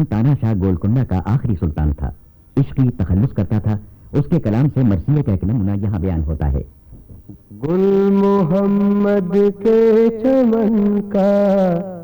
तानाशाह गोलकुंडा का आखिरी सुल्तान था। इश्क की तखल्लुस करता था। उसके कलाम से मरसिया का एक नमूना यहाँ बयान होता है। गुल मोहम्मद के चमन का